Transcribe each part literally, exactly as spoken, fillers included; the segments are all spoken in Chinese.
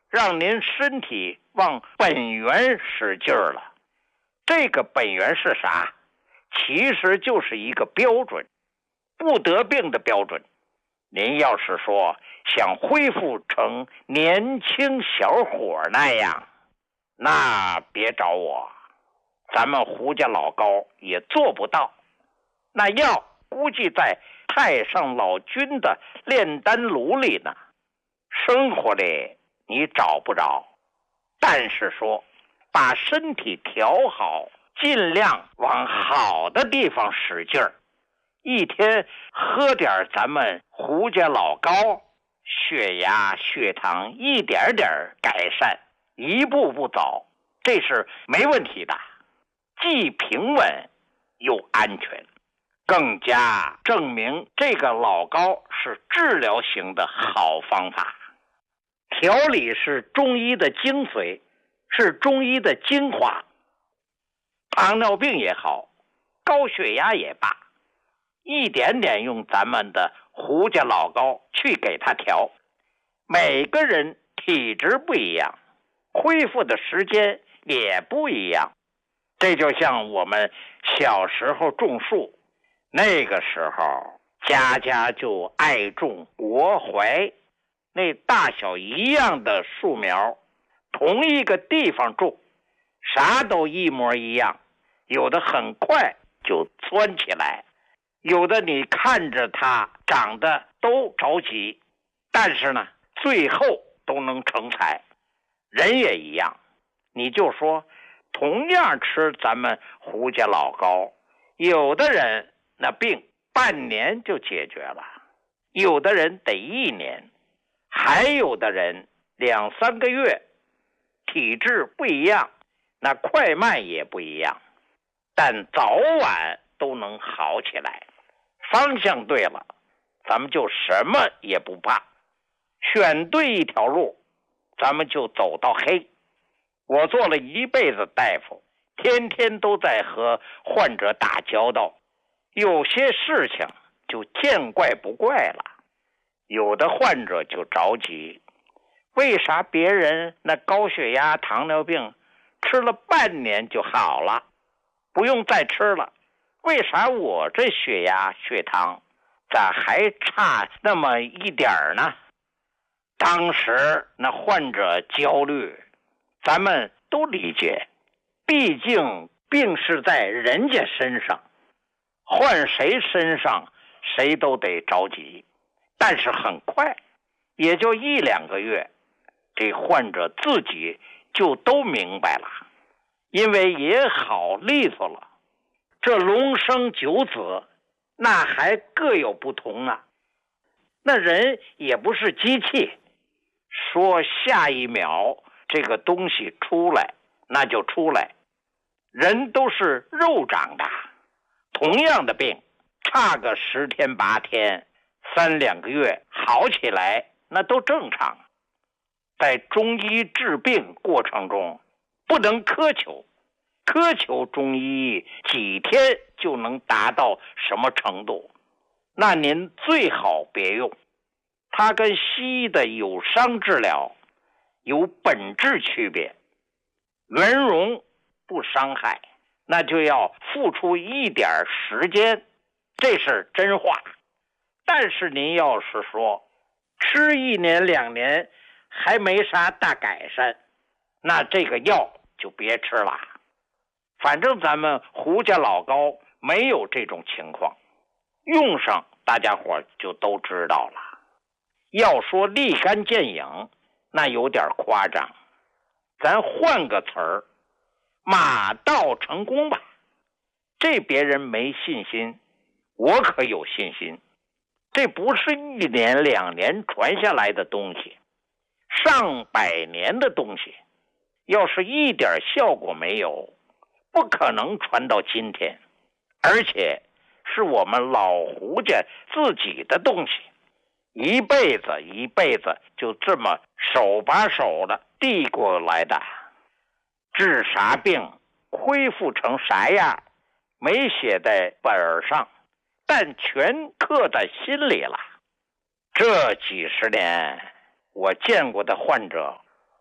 让您身体往本源使劲儿了。这个本源是啥？其实就是一个标准，不得病的标准。您要是说想恢复成年轻小伙那样，那别找我，咱们胡家老高也做不到。那药估计在太上老君的炼丹炉里呢，生活里你找不着。但是说把身体调好，尽量往好的地方使劲儿，一天喝点咱们胡家老高，血压血糖一点点改善，一步步走，这是没问题的，既平稳又安全，更加证明这个老高是治疗型的好方法。调理是中医的精髓，是中医的精华。糖尿病也好，高血压也罢，一点点用咱们的胡家老高去给他调。每个人体质不一样，恢复的时间也不一样。这就像我们小时候种树，那个时候家家就爱种国槐，那大小一样的树苗，同一个地方种，啥都一模一样，有的很快就蹿起来，有的你看着它长得都着急，但是呢最后都能成才。人也一样，你就说同样吃咱们胡家老高，有的人那病半年就解决了，有的人得一年，还有的人两三个月。体质不一样，那快慢也不一样，但早晚都能好起来。方向对了，咱们就什么也不怕，选对一条路，咱们就走到黑。我做了一辈子大夫，天天都在和患者打交道，有些事情就见怪不怪了。有的患者就着急，为啥别人那高血压糖尿病吃了半年就好了，不用再吃了，为啥我这血压血糖咋还差那么一点呢？当时那患者焦虑，咱们都理解，毕竟病是在人家身上，换谁身上谁都得着急。但是很快，也就一两个月，这患者自己就都明白了，因为也好利索了。这龙生九子，那还各有不同啊。那人也不是机器，说下一秒这个东西出来那就出来。人都是肉长的，同样的病差个十天八天三两个月好起来那都正常。在中医治病过程中不能苛求，苛求中医几天就能达到什么程度，那您最好别用。它跟西医的有伤治疗有本质区别，圆融不伤害，那就要付出一点时间，这是真话。但是您要是说吃一年两年还没啥大改善，那这个药就别吃了。反正咱们胡家老高没有这种情况，用上大家伙就都知道了。要说立竿见影，那有点夸张，咱换个词儿，马到成功吧。这别人没信心，我可有信心。这不是一年两年传下来的东西，上百年的东西，要是一点效果没有，不可能传到今天。而且是我们老胡家自己的东西，一辈子一辈子就这么手把手的递过来的。治啥病恢复成啥样没写在本上，但全刻在心里了。这几十年我见过的患者，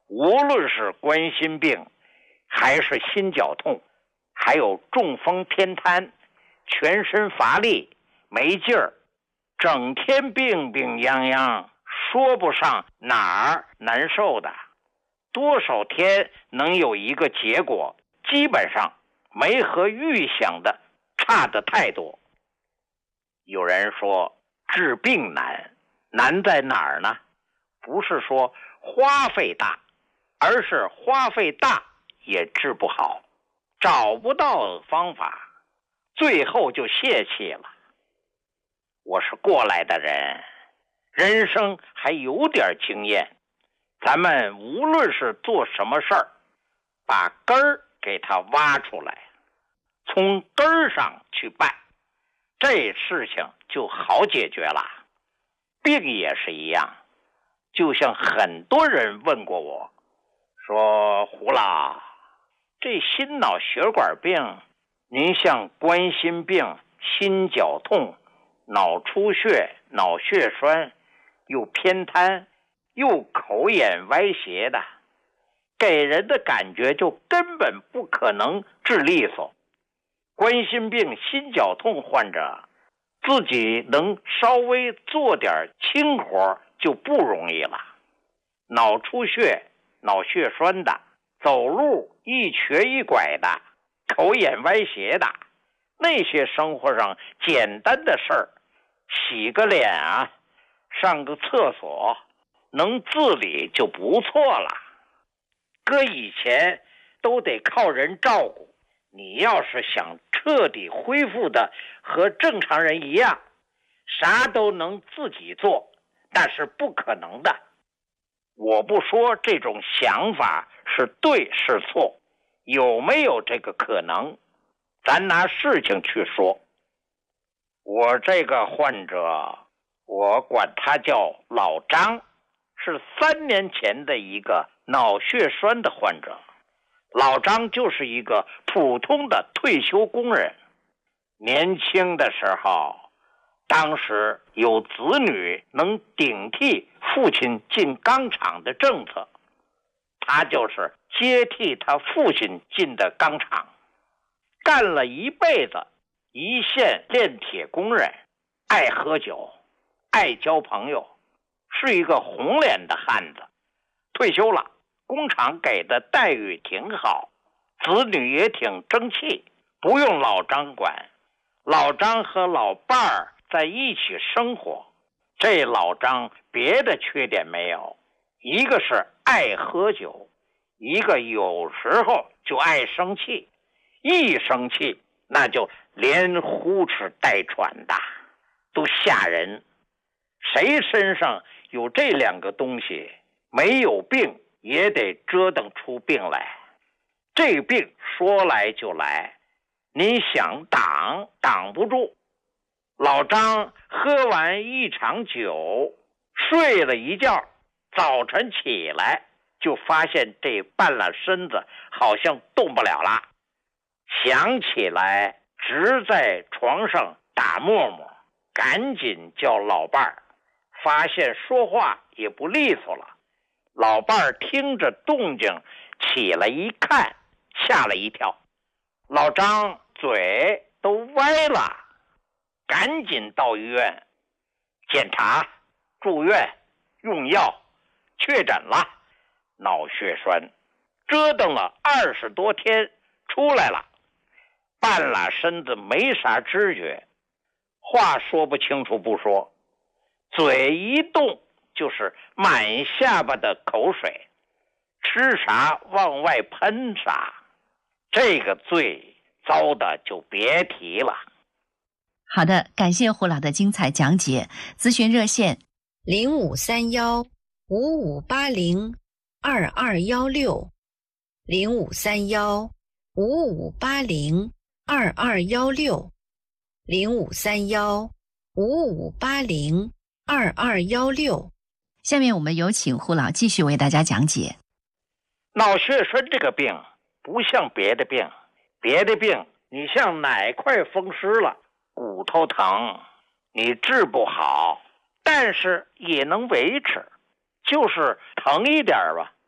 无论是冠心病，还是心绞痛，还有中风偏瘫，全身乏力没劲儿，整天病病殃殃，说不上哪儿难受的，多少天能有一个结果，基本上没和预想的差得太多。有人说治病难，难在哪儿呢？不是说花费大，而是花费大也治不好，找不到方法，最后就泄气了。我是过来的人，人生还有点经验，咱们无论是做什么事儿，把根儿给它挖出来，从根儿上去办，这事情就好解决了。病也是一样，就像很多人问过我，说胡老，这心脑血管病，您像冠心病、心绞痛、脑出血、脑血栓，又偏瘫，又口眼歪斜的，给人的感觉就根本不可能治利索。冠心病、心绞痛患者自己能稍微做点轻活就不容易了，脑出血、脑血栓的，走路一瘸一拐的，口眼歪斜的，那些生活上简单的事儿，洗个脸啊，上个厕所，能自理就不错了。搁以前都得靠人照顾，你要是想彻底恢复的和正常人一样，啥都能自己做，那是不可能的。我不说这种想法是对是错，有没有这个可能，咱拿事情去说。我这个患者，我管他叫老张，是三年前的一个脑血栓的患者。老张就是一个普通的退休工人，年轻的时候，当时有子女能顶替父亲进钢厂的政策，他就是接替他父亲进的钢厂，干了一辈子一线炼铁工人，爱喝酒，爱交朋友，是一个红脸的汉子。退休了，工厂给的待遇挺好，子女也挺争气，不用老张管。老张和老伴儿在一起生活，这老张别的缺点没有，一个是爱喝酒，一个有时候就爱生气，一生气那就连呼哧带喘的，都吓人。谁身上有这两个东西，没有病也得折腾出病来。这病说来就来，你想挡挡不住。老张喝完一场酒，睡了一觉，早晨起来就发现这半拉身子好像动不了了，想起来直在床上打沫沫，赶紧叫老伴儿，发现说话也不利索了。老伴儿听着动静起来一看，吓了一跳，老张嘴都歪了，赶紧到医院检查、住院、用药，确诊了脑血栓，折腾了二十多天出来了，半拉身子没啥知觉，话说不清楚不说，嘴一动就是满下巴的口水，吃啥往外喷啥，这个罪遭的就别提了。 好的，感谢胡老的精彩讲解。咨询热线零五三幺五五八零二二幺六，零五三幺五五八零二二幺六，零五三幺五五八零二二幺六。 下面我们有请胡老继续为大家讲解。 脑血栓这个病不像别的病，别的病你像哪块风湿了，骨头疼，你治不好，但是也能维持，就是疼一点吧，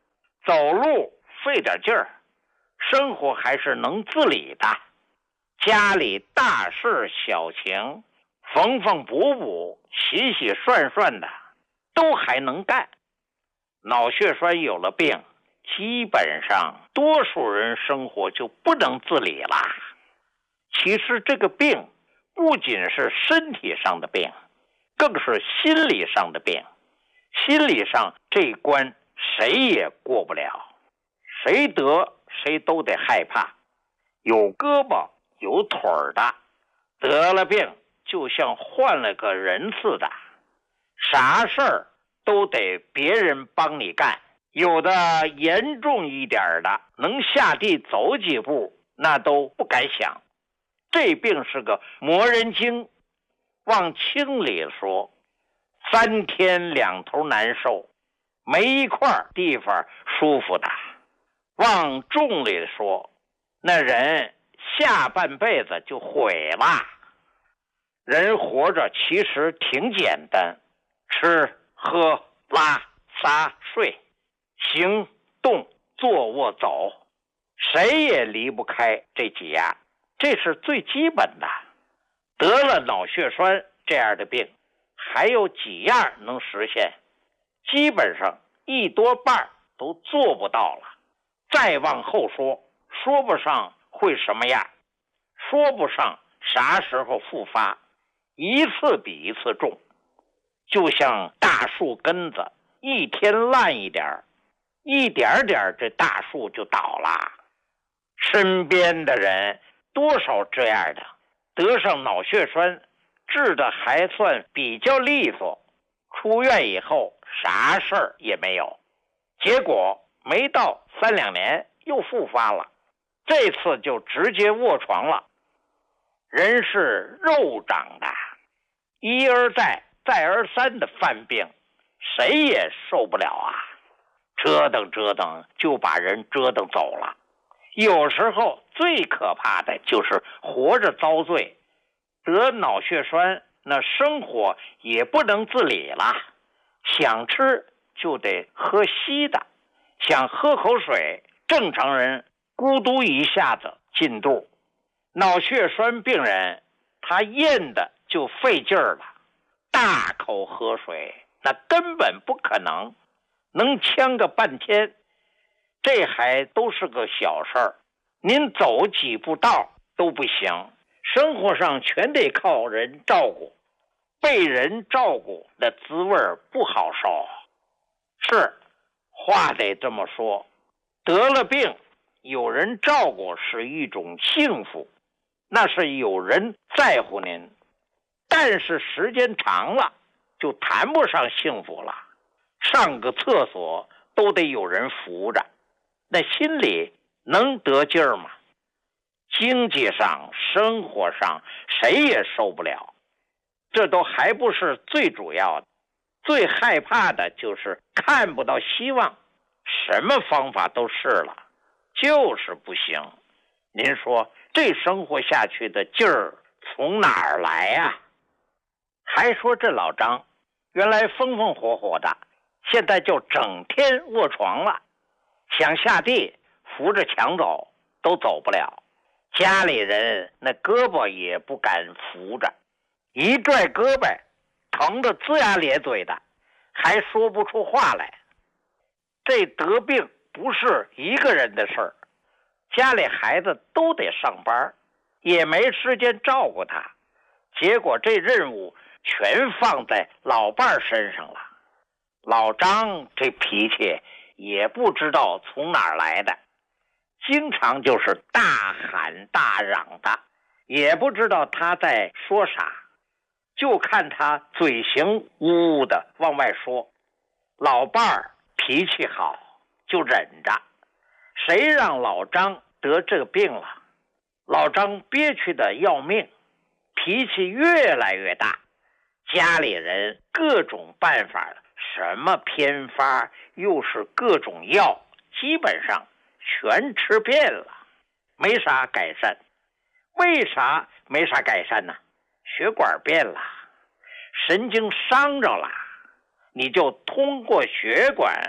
走路费点劲儿，生活还是能自理的。家里大事小情，缝缝补补，洗洗涮涮的，都还能干。脑血栓有了病，基本上多数人生活就不能自理了。其实这个病不仅是身体上的病，更是心理上的病。心理上这一关谁也过不了，谁得谁都得害怕。有胳膊有腿儿的，得了病就像换了个人似的，啥事儿都得别人帮你干。有的严重一点的，能下地走几步那都不敢想。这病是个磨人精，往轻里说，三天两头难受，没一块地方舒服的。往重里说，那人下半辈子就毁了。人活着其实挺简单，吃喝拉撒睡，行动坐卧走，谁也离不开这几样，这是最基本的。得了脑血栓这样的病，还有几样能实现，基本上一多半都做不到了。再往后说，说不上会什么样，说不上啥时候复发，一次比一次重。就像大树根子，一天烂一点，一点点这大树就倒了。身边的人多少这样的，得上脑血栓治的还算比较利索，出院以后啥事儿也没有，结果没到三两年又复发了，这次就直接卧床了。人是肉长的，一而再再而三的犯病，谁也受不了啊，折腾折腾就把人折腾走了。有时候最可怕的就是活着遭罪，得脑血栓那生活也不能自理了，想吃就得喝稀的，想喝口水，正常人咕嘟一下子进肚。脑血栓病人他咽的就费劲儿了，大口喝水那根本不可能，能呛个半天，这还都是个小事儿，您走几步道都不行，生活上全得靠人照顾，被人照顾的滋味不好受。是，话得这么说，得了病有人照顾是一种幸福，那是有人在乎您，但是时间长了就谈不上幸福了。上个厕所都得有人扶着，那心里能得劲儿吗？经济上生活上谁也受不了，这都还不是最主要的，最害怕的就是看不到希望，什么方法都试了，就是不行。您说这生活下去的劲儿从哪儿来呀？还说这老张原来风风火火的，现在就整天卧床了，想下地扶着墙走都走不了，家里人那胳膊也不敢扶着，一拽胳膊疼得龇牙咧嘴的，还说不出话来。这得病不是一个人的事儿，家里孩子都得上班，也没时间照顾他，结果这任务全放在老伴儿身上了。老张这脾气也不知道从哪儿来的，经常就是大喊大嚷的，也不知道他在说啥，就看他嘴型呜呜的往外说。老伴儿脾气好就忍着，谁让老张得这个病了，老张憋屈的要命，脾气越来越大，家里人各种办法，什么偏方又是各种药，基本上全吃遍了，没啥改善。为啥没啥改善呢？血管变了，神经伤着了，你就通过血管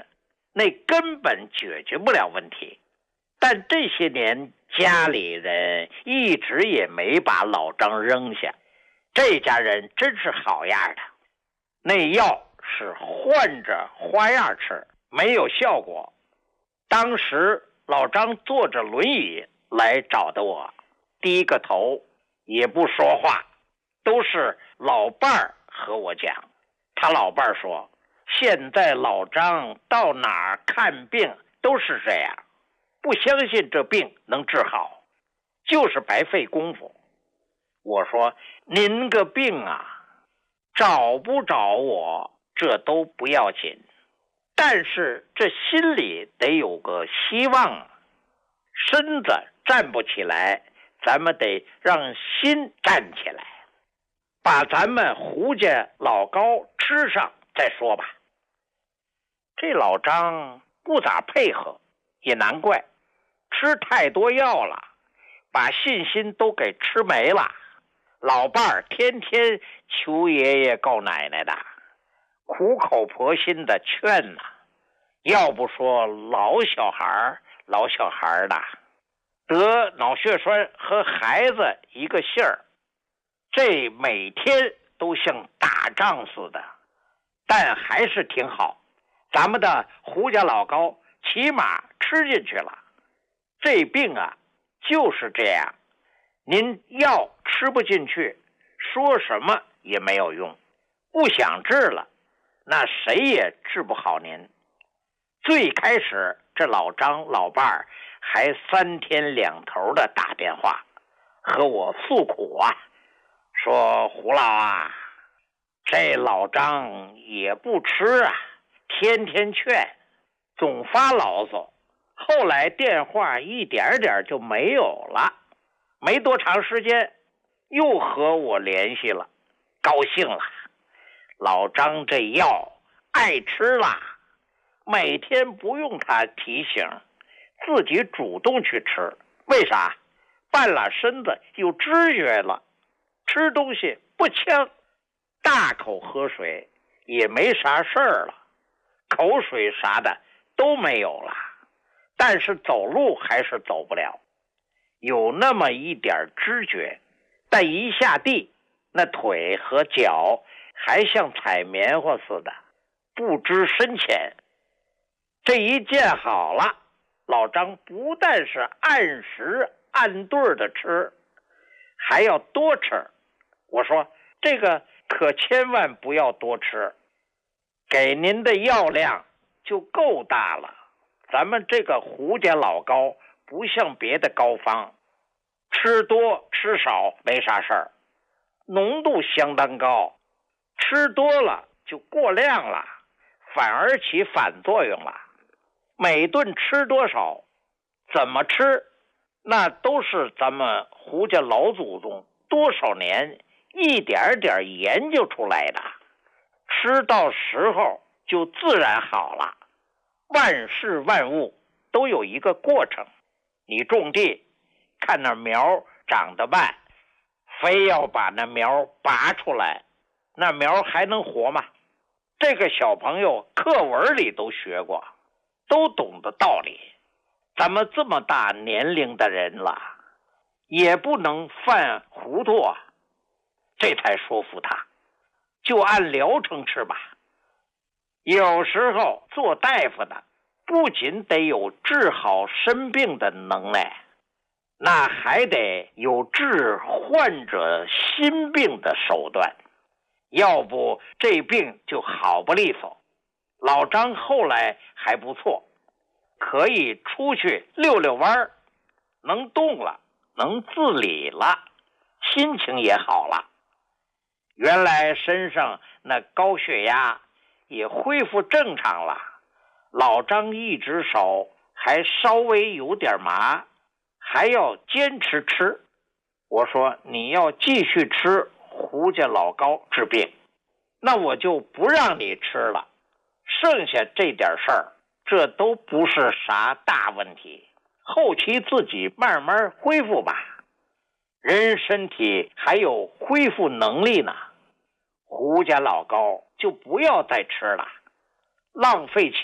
那根本解决不了问题。但这些年家里人一直也没把老张扔下，这家人真是好样的。那药是换着花样吃，没有效果。当时老张坐着轮椅来找的我，低个头也不说话，都是老伴儿和我讲。他老伴儿说，现在老张到哪儿看病都是这样，不相信这病能治好，就是白费功夫。我说，您个病啊，找不着我这都不要紧，但是这心里得有个希望，身子站不起来，咱们得让心站起来，把咱们胡家老高吃上再说吧。这老张不咋配合，也难怪，吃太多药了，把信心都给吃没了。老伴儿天天求爷爷告奶奶的，苦口婆心的劝呐、啊。要不说老小孩老小孩的得脑血栓和孩子一个姓儿，这每天都像打仗似的，但还是挺好。咱们的胡家老高起码吃进去了。这病啊就是这样，您药吃不进去，说什么也没有用，不想治了，那谁也治不好您。最开始这老张老伴儿还三天两头的打电话和我诉苦啊，说胡老啊，这老张也不吃啊，天天劝，总发牢骚。后来电话一点点就没有了，没多长时间又和我联系了，高兴了。老张这药爱吃了，每天不用他提醒，自己主动去吃。为啥？半拉身子有知觉了，吃东西不呛，大口喝水也没啥事儿了，口水啥的都没有了，但是走路还是走不了，有那么一点知觉，但一下地，那腿和脚还像踩棉花似的，不知深浅。这一见好了，老张不但是按时按对的吃，还要多吃。我说这个可千万不要多吃，给您的药量就够大了。咱们这个胡家老高不像别的膏方，吃多吃少没啥事儿，浓度相当高，吃多了就过量了，反而起反作用了。每顿吃多少，怎么吃，那都是咱们胡家老祖宗多少年一点点研究出来的，吃到时候就自然好了。万事万物都有一个过程，你种地看那苗长得慢，非要把那苗拔出来，那苗还能活吗？这个小朋友课文里都学过，都懂得道理。咱们这么大年龄的人了，也不能犯糊涂啊。这才说服他，就按疗程吃吧。有时候做大夫的不仅得有治好生病的能耐，那还得有治患者心病的手段，要不这病就好不利索。老张后来还不错，可以出去溜溜弯，能动了，能自理了，心情也好了。原来身上那高血压也恢复正常了，老张一只手还稍微有点麻，还要坚持吃。我说你要继续吃胡家老高治病，那我就不让你吃了，剩下这点事儿，这都不是啥大问题，后期自己慢慢恢复吧。人身体还有恢复能力呢，胡家老高就不要再吃了，浪费钱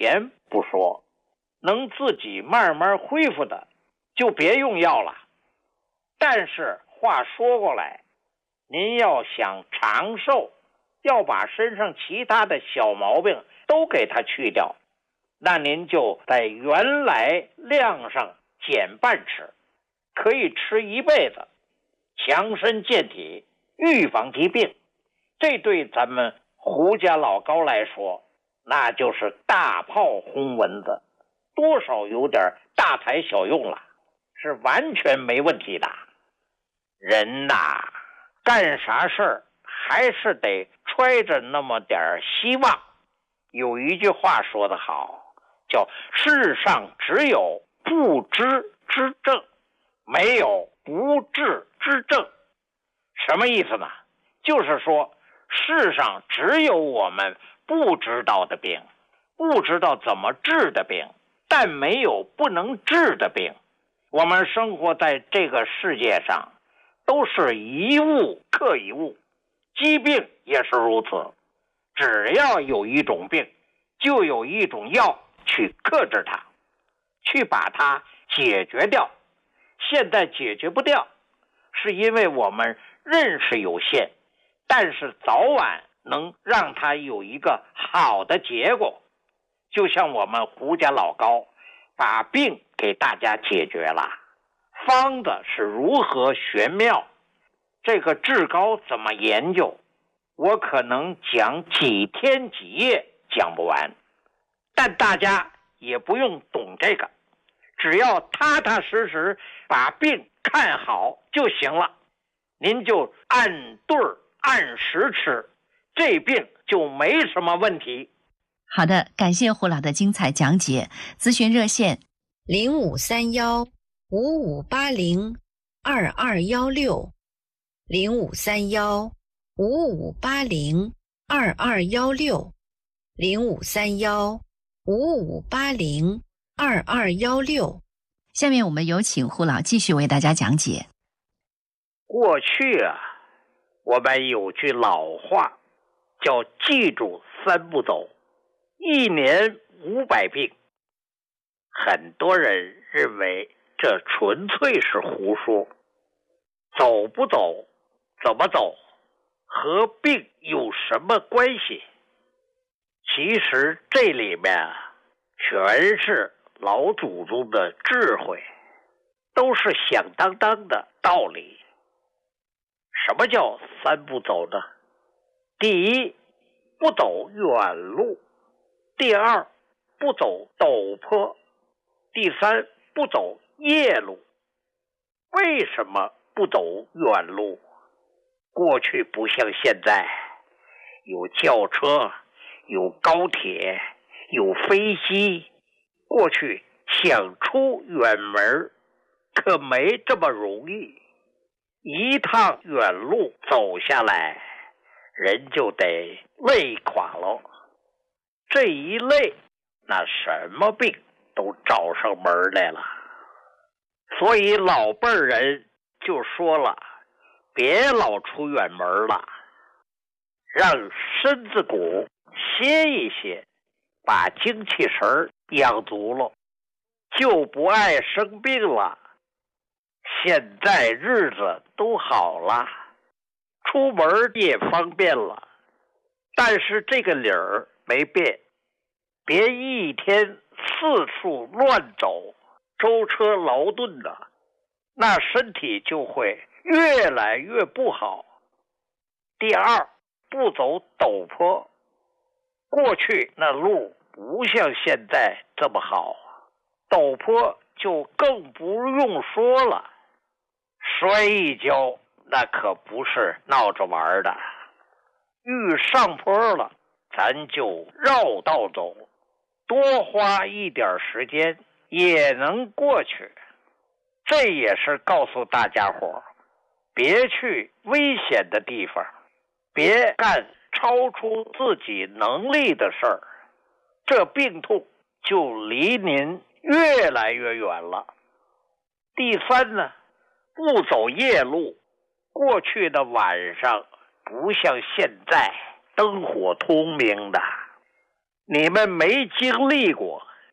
不说，能自己慢慢恢复的就别用药了。但是话说过来，您要想长寿，要把身上其他的小毛病都给它去掉，那您就在原来量上减半吃，可以吃一辈子，强身健体，预防疾病。这对咱们胡家老高来说，那就是大炮轰蚊子，多少有点大材小用了，是完全没问题的。人呐，干啥事儿还是得揣着那么点希望。有一句话说得好，叫世上只有不知之症，没有不治之症。什么意思呢？就是说世上只有我们不知道的病，不知道怎么治的病，但没有不能治的病。我们生活在这个世界上，都是一物克一物，疾病也是如此。只要有一种病，就有一种药去克制它，去把它解决掉。现在解决不掉，是因为我们认识有限，但是早晚能让它有一个好的结果。就像我们胡家老高把病给大家解决了，方子是如何玄妙，这个治高怎么研究，我可能讲几天几夜讲不完，但大家也不用懂这个，只要踏踏实实把病看好就行了。您就按对儿按时吃，这病就没什么问题。 好的，感谢胡老的精彩讲解。咨询热线零五三幺五五八零二二幺六，零五三幺五五八零二二幺六，零五三幺五五八零二二幺六。 下面我们有请胡老继续为大家讲解。 过去啊，我们有句老话叫记住三不走，一年五百病。很多人认为这纯粹是胡说，走不走，怎么走，和病有什么关系？其实这里面啊，全是老祖宗的智慧，都是响当当的道理。什么叫三不走呢？第一，不走远路；第二，不走陡坡；第三，不走夜路。为什么不走远路？过去不像现在，有轿车，有高铁，有飞机。过去想出远门可没这么容易，一趟远路走下来，人就得累垮了。这一累，那什么病都找上门来了。所以老辈人就说了，别老出远门了，让身子骨歇一歇，把精气神养足了，就不爱生病了。现在日子都好了，出门也方便了，但是这个理儿没变，别一天四处乱走，舟车劳顿的，那身体就会越来越不好。第二，不走陡坡，过去那路不像现在这么好，陡坡就更不用说了，摔一跤那可不是闹着玩的。遇上坡了，咱就绕道走，多花一点时间也能过去。这也是告诉大家伙，别去危险的地方，别干超出自己能力的事儿，这病痛就离您越来越远了。第三呢，不走夜路。过去的晚上不像现在灯火通明的，你们没经历过，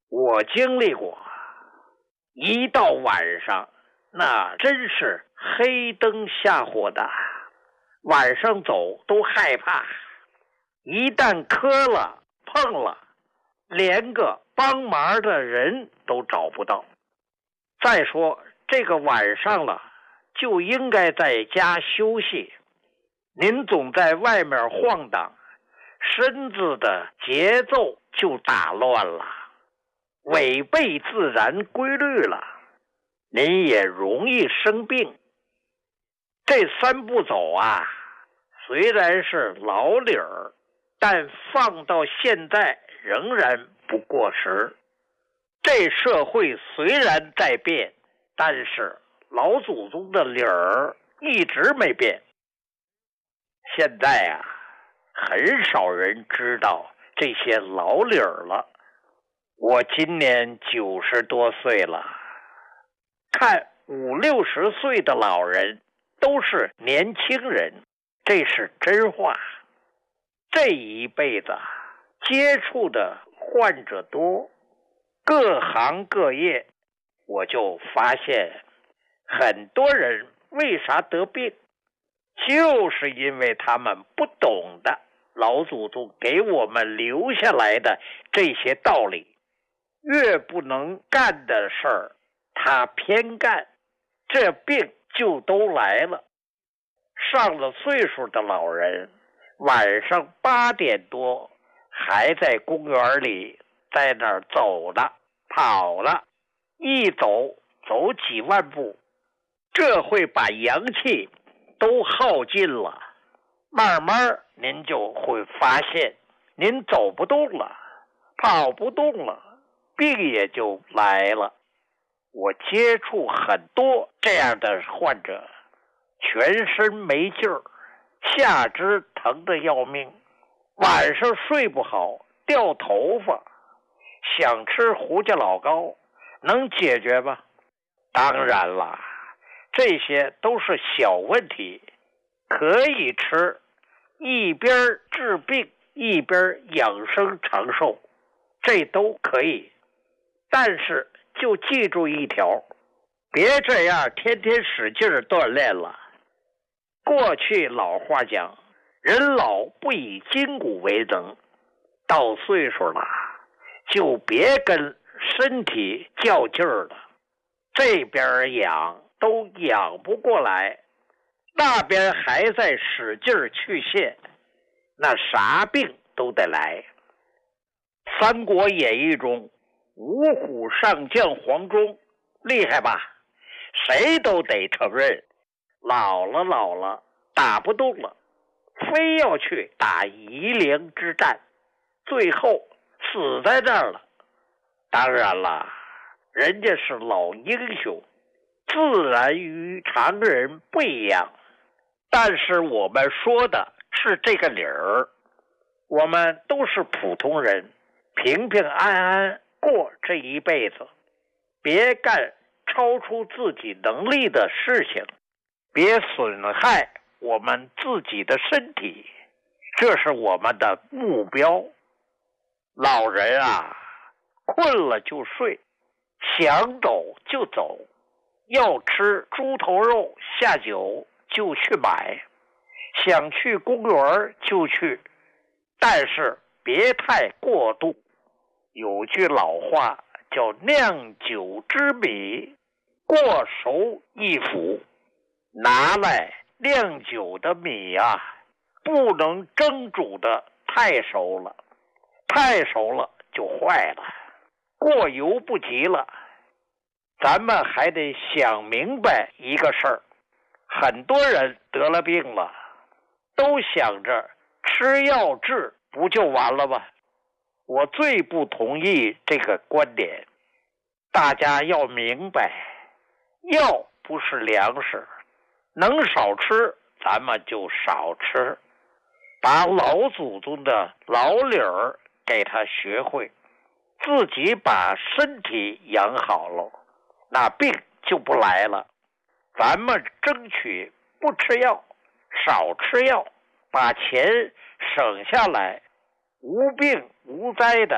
我经历过，一到晚上那真是黑灯瞎火的，晚上走都害怕，一旦磕了碰了，连个帮忙的人都找不到。再说这个晚上了，就应该在家休息，您总在外面晃荡，身子的节奏就打乱了，违背自然规律了，您也容易生病。这三步走啊，虽然是老理儿，但放到现在仍然不过时。这社会虽然在变，但是老祖宗的理儿一直没变。现在啊，很少人知道这些老理儿了。我今年九十多岁了，看五六十岁的老人都是年轻人，这是真话。这一辈子接触的患者多，各行各业，我就发现很多人为啥得病，就是因为他们不懂得老祖宗给我们留下来的这些道理。越不能干的事儿他偏干，这病就都来了。上了岁数的老人晚上八点多还在公园里在那儿走呢跑了，一走走几万步，这会把阳气都耗尽了。慢慢您就会发现您走不动了，跑不动了，病也就来了。我接触很多这样的患者，全身没劲儿，下肢疼得要命，晚上睡不好，掉头发，想吃胡家老膏，能解决吗？当然了，这些都是小问题，可以吃，一边治病一边养生长寿，这都可以。但是就记住一条，别这样天天使劲锻炼了。过去老话讲，人老不以筋骨为能，到岁数了就别跟身体较劲儿了，这边养都养不过来，那边还在使劲去现，那啥病都得来。三国演义中，五虎上将黄忠厉害吧？谁都得承认，老了老了打不动了，非要去打夷陵之战，最后死在那儿了。当然了，人家是老英雄，自然与常人不一样，但是我们说的是这个理儿。我们都是普通人，平平安安过这一辈子，别干超出自己能力的事情，别损害我们自己的身体，这是我们的目标。老人啊，困了就睡，想走就走，要吃猪头肉下酒就去买，想去公园就去，但是别太过度。有句老话叫酿酒之米，过熟易腐。拿来酿酒的米啊，不能蒸煮的太熟了，太熟了就坏了，过犹不及了。咱们还得想明白一个事儿，很多人得了病了，都想着吃药治不就完了吗？我最不同意这个观点。大家要明白，药不是粮食，能少吃咱们就少吃，把老祖宗的老理儿给他学会，自己把身体养好了，那病就不来了。咱们争取不吃药，少吃药，把钱省下来，无病无灾的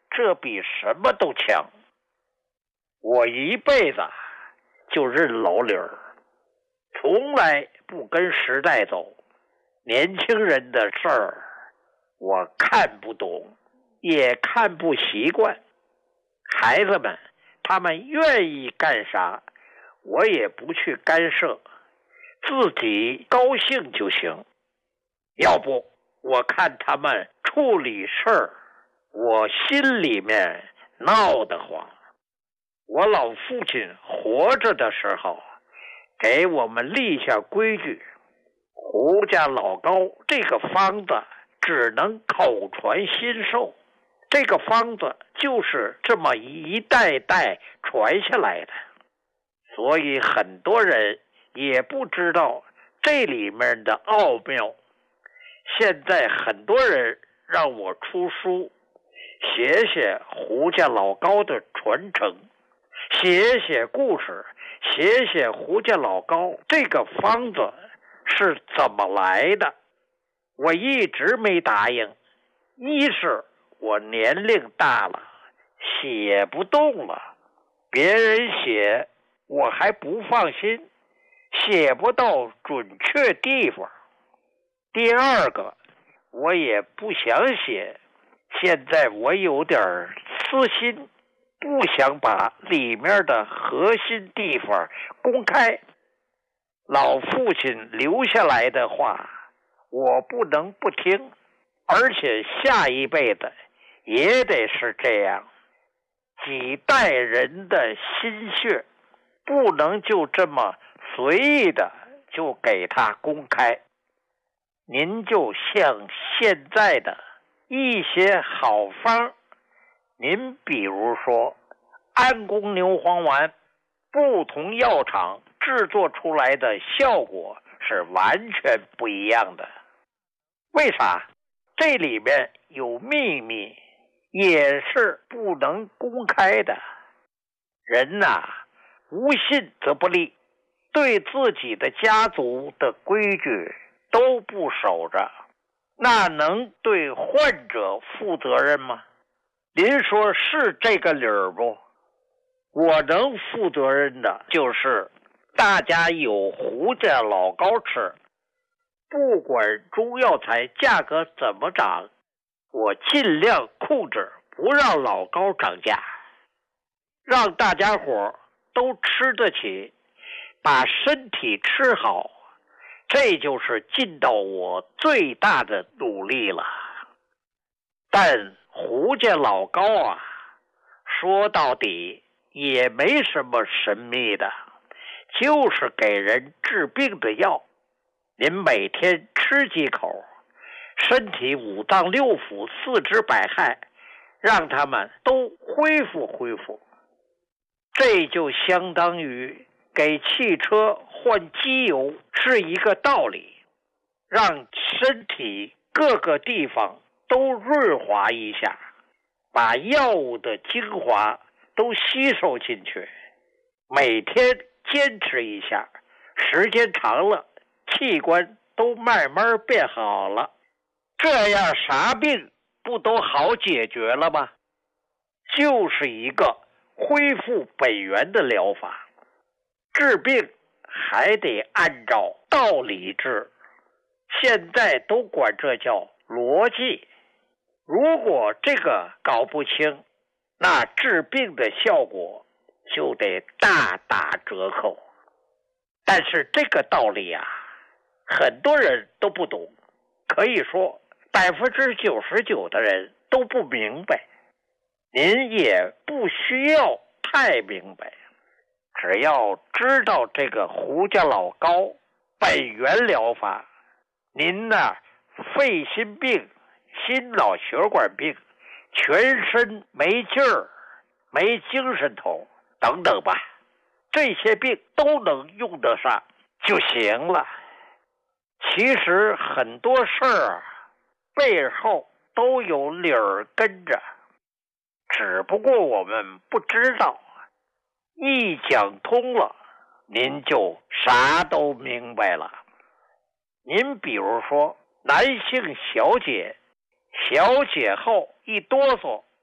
这比什么都强。我一辈子就认老理儿，从来不跟时代走。年轻人的事儿我看不懂，也看不习惯。孩子们他们愿意干啥，我也不去干涉，自己高兴就行。要不我看他们处理事儿，我心里面闹得慌。我老父亲活着的时候给我们立下规矩，胡家老高这个方子只能口传心授，这个方子就是这么一代代传下来的，所以很多人也不知道这里面的奥妙。现在很多人让我出书，写写胡家老高的传承，写写故事，写写胡家老高这个方子是怎么来的。我一直没答应，一是我年龄大了，写不动了，别人写我还不放心，写不到准确地方。第二个，我也不想写，现在我有点私心，不想把里面的核心地方公开。老父亲留下来的话我不能不听，而且下一辈子也得是这样，几代人的心血不能就这么随意的就给他公开。您就像现在的一些好方，您比如说安宫牛黄丸，不同药厂制作出来的效果是完全不一样的。为啥？这里面有秘密，也是不能公开的。人呐，无信则不立，对自己的家族的规矩都不守着，那能对患者负责任吗？您说是这个理儿不？我能负责任的就是大家有胡家老高吃，不管中药材价格怎么涨，我尽量控制不让老高涨价，让大家伙都吃得起，把身体吃好，这就是尽到我最大的努力了。但胡家老高啊，说到底也没什么神秘的，就是给人治病的药。您每天吃几口，身体五脏六腑四肢百骸让他们都恢复恢复。这就相当于给汽车换机油是一个道理，让身体各个地方都润滑一下，把药物的精华都吸收进去。每天坚持一下，时间长了，器官都慢慢变好了，这样啥病不都好解决了吗？就是一个恢复本源的疗法。治病还得按照道理治，现在都管这叫逻辑。如果这个搞不清，那治病的效果就得大打折扣。但是这个道理啊，很多人都不懂，可以说百分之九十九的人都不明白。您也不需要太明白，只要知道这个胡家老高本源疗法，您呢肺心病、心脑血管病、全身没劲儿、没精神头等等吧，这些病都能用得上就行了。其实很多事儿背后都有理儿跟着，只不过我们不知道。一讲通了，您就啥都明白了。您比如说男性小解，小解后一哆嗦，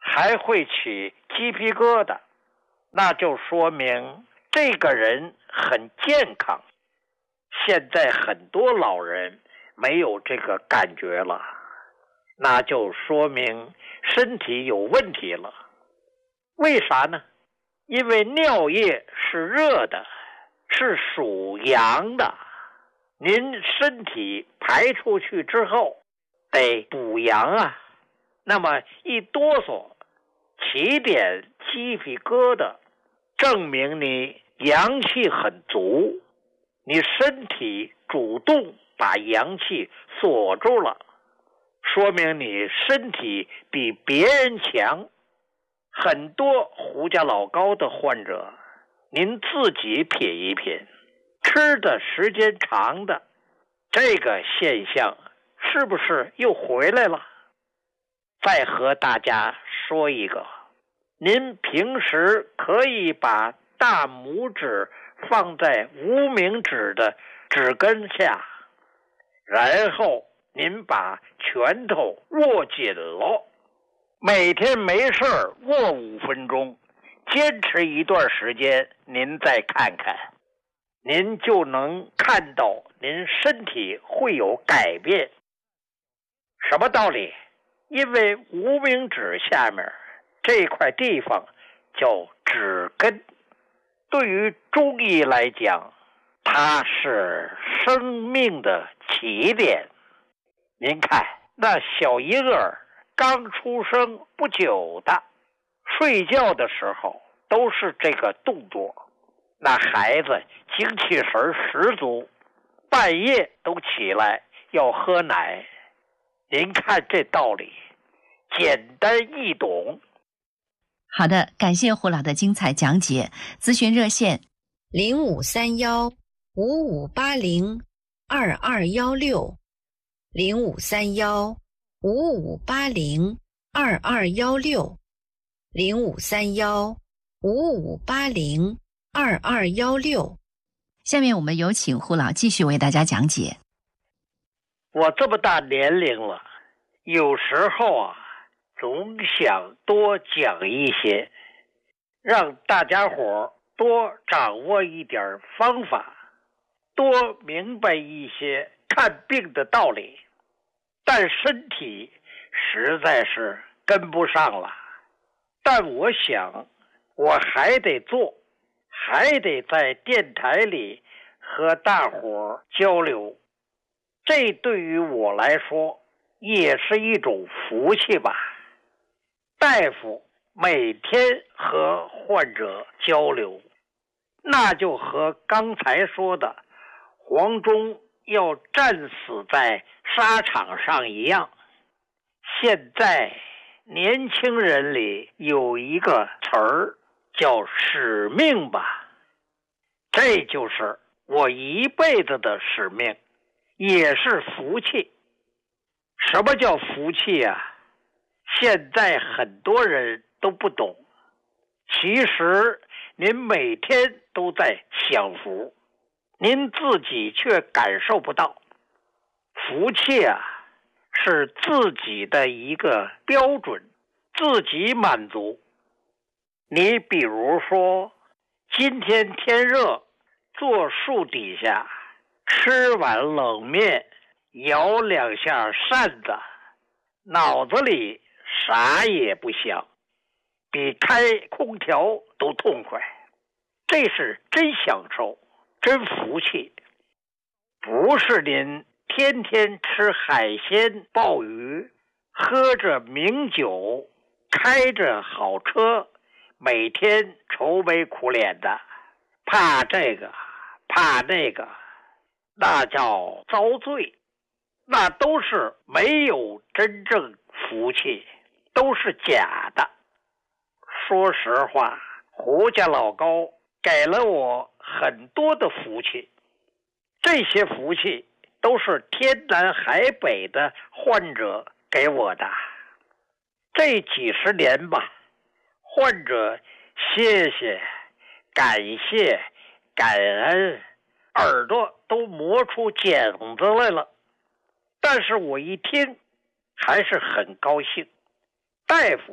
还会起鸡皮疙瘩，那就说明这个人很健康。现在很多老人没有这个感觉了，那就说明身体有问题了。为啥呢？因为尿液是热的，是属阳的，您身体排出去之后得补阳啊，那么一哆嗦起点鸡皮疙瘩，证明你阳气很足，你身体主动把阳气锁住了，说明你身体比别人强。很多胡家老高的患者，您自己品一品，吃的时间长的，这个现象是不是又回来了？再和大家说一个，您平时可以把大拇指放在无名指的指根下，然后您把拳头握紧了，每天没事握五分钟，坚持一段时间，您再看看，您就能看到您身体会有改变。什么道理？因为无名指下面这块地方叫指根，对于中医来讲，它是生命的起点。您看，那小婴儿刚出生不久的，睡觉的时候都是这个动作，那孩子精气神十足，半夜都起来要喝奶。您看这道理简单易懂。 好的，感谢胡老的精彩讲解。咨询热线零五三幺五五八零二二幺六，零五三幺五五八零二二幺六，零五三幺五五八零二二幺六。 下面我们有请胡老继续为大家讲解。 我这么大年龄了，有时候啊，总想多讲一些，让大家伙多掌握一点方法，多明白一些看病的道理，但身体实在是跟不上了。但我想我还得做，还得在电台里和大伙交流，这对于我来说也是一种福气吧。大夫每天和患者交流，那就和刚才说的黄忠要战死在沙场上一样。现在年轻人里有一个词儿叫使命吧，这就是我一辈子的使命，也是福气。什么叫福气啊？现在很多人都不懂，其实您每天都在享福，您自己却感受不到。福气啊，是自己的一个标准，自己满足。你比如说，今天天热，坐树底下，吃碗冷面，摇两下扇子，脑子里啥也不想，比开空调都痛快，这是真享受，真福气。不是您天天吃海鲜鲍鱼，喝着名酒，开着好车，每天愁眉苦脸的，怕这个怕那个，那叫遭罪，那都是没有真正福气，都是假的。说实话，胡家老高给了我很多的福气，这些福气都是天南海北的患者给我的。这几十年吧，患者谢谢、感谢、感恩，耳朵都磨出茧子来了。但是我一听还是很高兴，大夫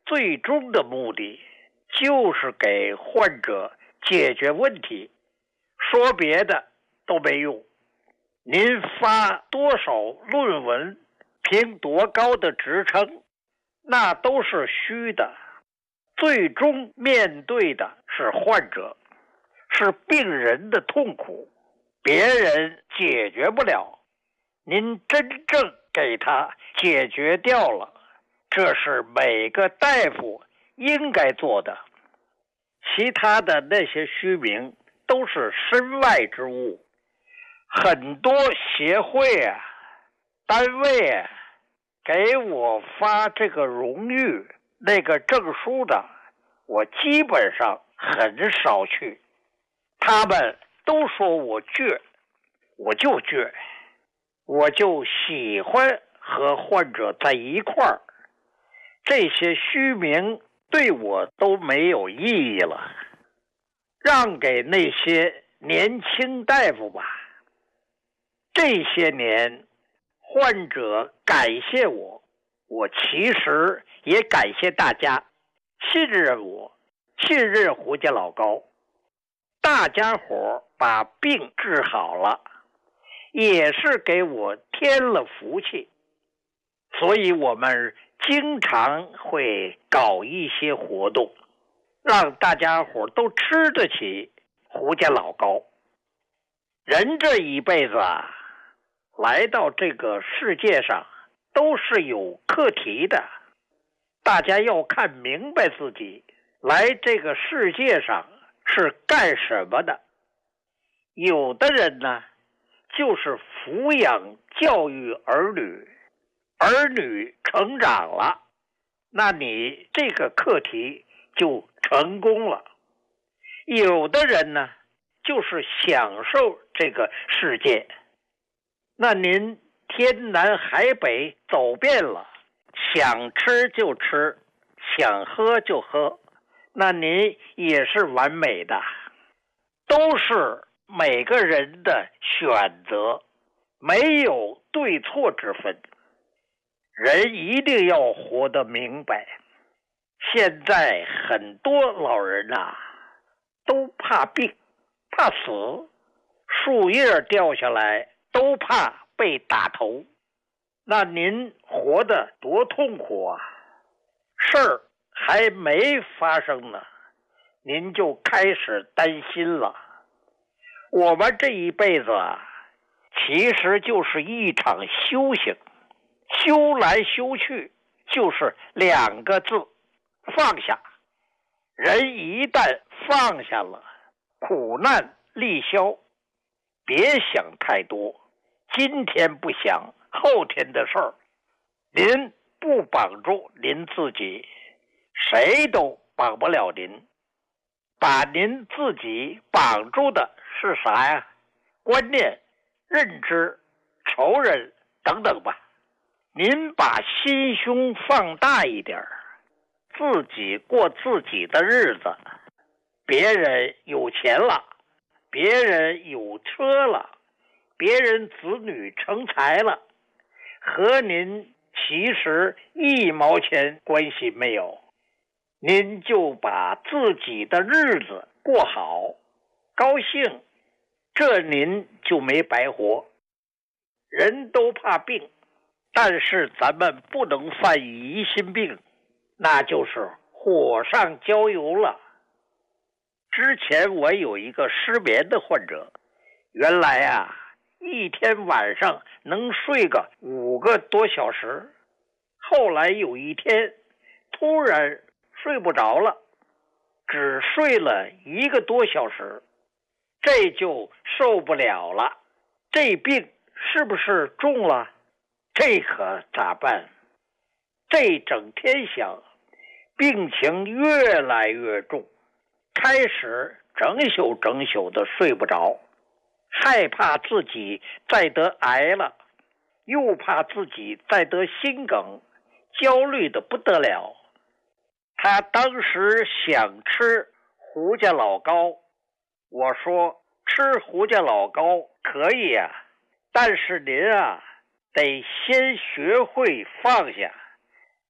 最终的目的就是给患者解决问题，说别的都没用。您发多少论文，评多高的职称，那都是虚的。最终面对的是患者，是病人的痛苦，别人解决不了，您真正给他解决掉了，这是每个大夫应该做的。其他的那些虚名都是身外之物。很多协会啊、单位啊，给我发这个荣誉那个证书的，我基本上很少去。他们都说我倔，我就倔，我就喜欢和患者在一块儿。这些虚名对我都没有意义了，让给那些年轻大夫吧。这些年，患者感谢我，我其实也感谢大家信任我，信任胡家老高。大家伙把病治好了，也是给我添了福气。所以我们经常会搞一些活动，让大家伙都吃得起胡家老高。人这一辈子啊，来到这个世界上都是有课题的，大家要看明白自己来这个世界上是干什么的。有的人呢，就是抚养教育儿女，儿女成长了，那你这个课题就成功了。有的人呢，就是享受这个世界，那您天南海北走遍了，想吃就吃，想喝就喝，那您也是完美的。都是每个人的选择，没有对错之分。人一定要活得明白。现在很多老人啊，都怕病，怕死，树叶掉下来都怕被打头。那您活得多痛苦啊！事儿还没发生呢，您就开始担心了。我们这一辈子啊，其实就是一场修行，修来修去就是两个字：放下。人一旦放下了，苦难立消。别想太多，今天不想，后天的事儿，您不绑住您自己，谁都绑不了您。把您自己绑住的是啥呀？观念、认知、仇人等等吧。您把心胸放大一点，自己过自己的日子。别人有钱了，别人有车了，别人子女成才了，和您其实一毛钱关系没有。您就把自己的日子过好，高兴，这您就没白活。人都怕病，但是咱们不能犯疑心病，那就是火上浇油了。之前我有一个失眠的患者，原来啊，一天晚上能睡个五个多小时，后来有一天突然睡不着了，只睡了一个多小时，这就受不了了。这病是不是重了？这可咋办？这整天想，病情越来越重，开始整宿整宿的睡不着，害怕自己再得癌了，又怕自己再得心梗，焦虑的不得了。他当时想吃胡家老高，我说吃胡家老高可以啊，但是您啊得先学会放下，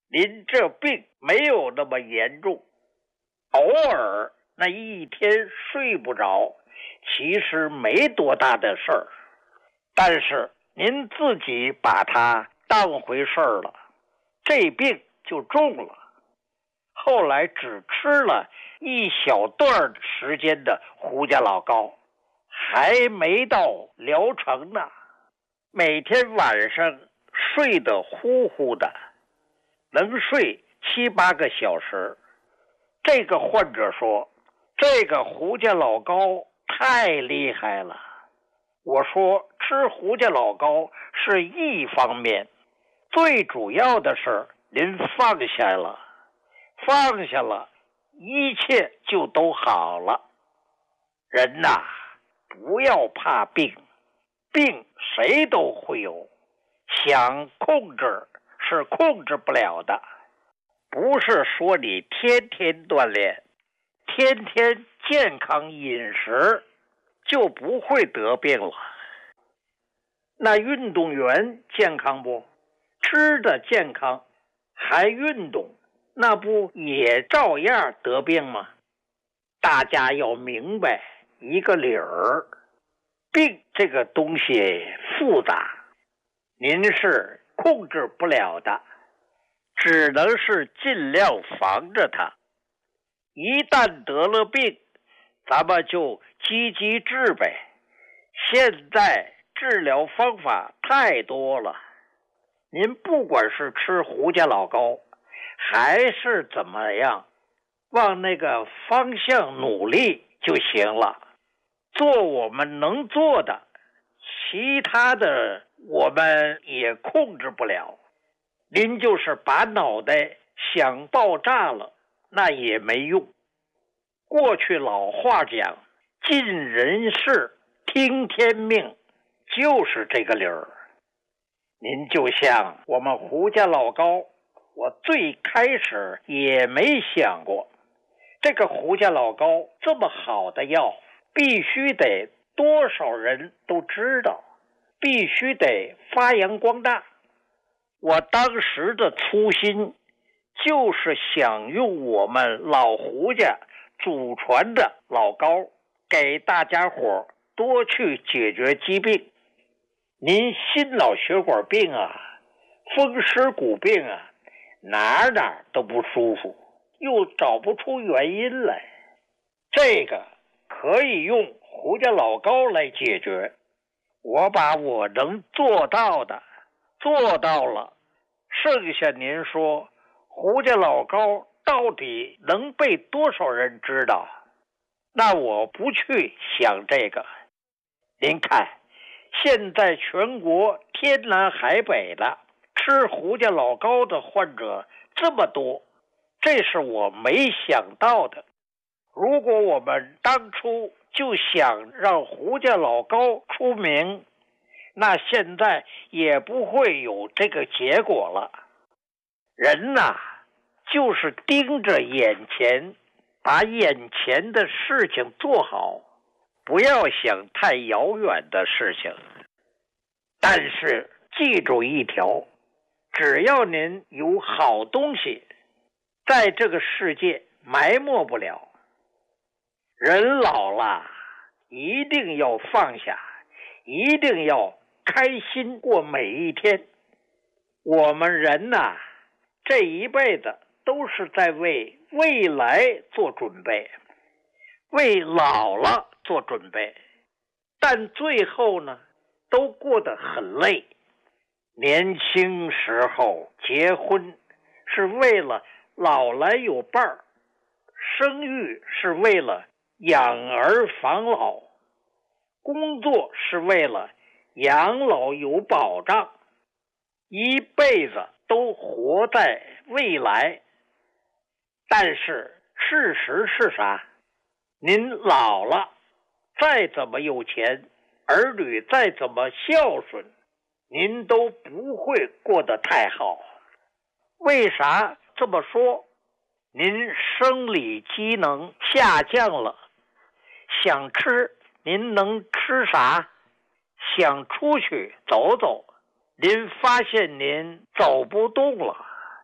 您这病没有那么严重，偶尔那一天睡不着，其实没多大的事儿，但是您自己把它当回事儿了，这病就重了。后来只吃了一小段时间的胡家老膏，还没到疗程呢，每天晚上睡得呼呼的，能睡七八个小时。这个患者说，这个胡家老膏太厉害了。我说，吃胡家老膏是一方面，最主要的是您放下了，放下了，一切就都好了。人呐，不要怕病，病谁都会有，想控制是控制不了的。不是说你天天锻炼，天天健康饮食就不会得病了。那运动员健康不？吃的健康，还运动，那不也照样得病吗？大家要明白一个理儿，病这个东西复杂，您是控制不了的，只能是尽量防着它。一旦得了病，咱们就积极治呗。现在治疗方法太多了，您不管是吃胡家老膏，还是怎么样，往那个方向努力就行了。做我们能做的，其他的我们也控制不了。您就是把脑袋想爆炸了，那也没用。过去老话讲，尽人事，听天命，就是这个理儿。您就像我们胡家老膏，我最开始也没想过，这个胡家老膏这么好的药，必须得多少人都知道，必须得发扬光大。我当时的初心就是想用我们老胡家祖传的老膏，给大家伙多去解决疾病。您心脑血管病啊，风湿骨病啊，哪哪都不舒服，又找不出原因来，这个可以用胡家老膏来解决。我把我能做到的做到了，剩下您说胡家老膏到底能被多少人知道？那我不去想这个。您看，现在全国天南海北的吃胡家老膏的患者这么多，这是我没想到的。如果我们当初就想让胡家老膏出名，那现在也不会有这个结果了。人呐，就是盯着眼前，把眼前的事情做好，不要想太遥远的事情。但是记住一条，只要您有好东西，在这个世界埋没不了。人老了，一定要放下，一定要开心过每一天。我们人呐，这一辈子都是在为未来做准备，为老了做准备，但最后呢，都过得很累。年轻时候结婚是为了老来有伴儿，生育是为了养儿防老，工作是为了养老有保障，一辈子都活在未来。但是事实是啥？您老了，再怎么有钱，儿女再怎么孝顺，您都不会过得太好。为啥这么说？您生理机能下降了，想吃您能吃啥？想出去走走，您发现您走不动了，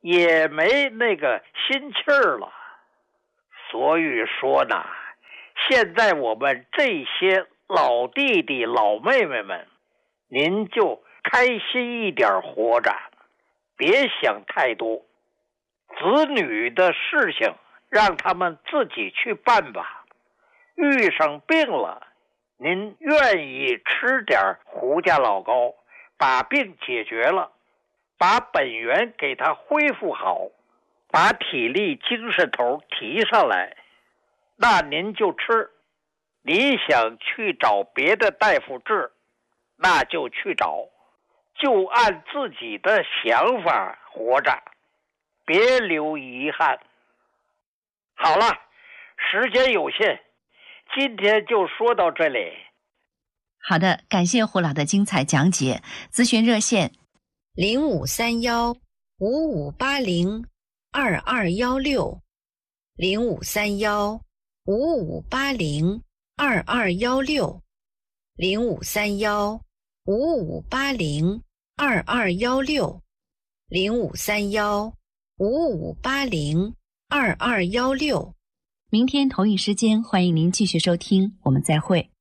也没那个心气儿了。所以说呢，现在我们这些老弟弟老妹妹们，您就开心一点活着，别想太多。子女的事情让他们自己去办吧。遇上病了，您愿意吃点胡家老膏，把病解决了，把本源给他恢复好，把体力精神头提上来，那您就吃。你想去找别的大夫治，那就去找，就按自己的想法活着，别留遗憾。好了，时间有限，今天就说到这里。 好的，感谢胡老的精彩讲解。咨询热线零五三幺五五八零二二幺六，零五三幺五五八零二二幺六，零五三幺五五八零二二幺六，零五三幺五五八零二二幺六。 明天同一时间，欢迎您继续收听，我们再会。